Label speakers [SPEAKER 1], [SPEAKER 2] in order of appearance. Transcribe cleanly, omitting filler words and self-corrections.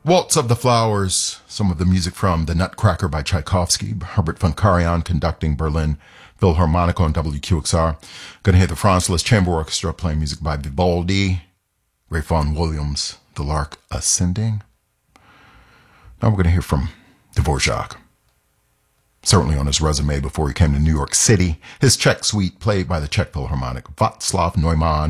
[SPEAKER 1] Waltz of the Flowers, some of the music from The Nutcracker by Tchaikovsky, Herbert von Karajan conducting Berlin Philharmonic on WQXR. Going to hear the Franz Liszt Chamber Orchestra playing music by Vivaldi, Ray Vaughan Williams, The Lark Ascending. Now we're going to hear from Dvorak. Certainly on his resume before he came to New York City, his Czech suite played by the Czech Philharmonic, Václav Neumann